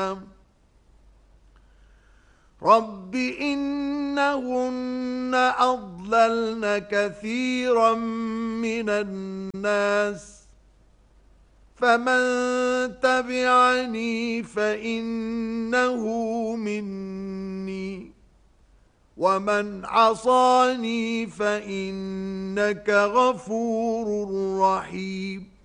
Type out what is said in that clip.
رب إنهن أضللن كثيرا من الناس فمن تبعني فإنه مني ومن عصاني فإنك غفور رحيم